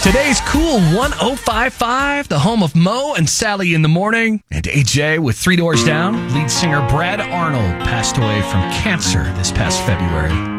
Today's Cool 1055, the home of Mo and Sally in the morning. And AJ with Three Doors Down. Lead singer Brad Arnold passed away from cancer this past February.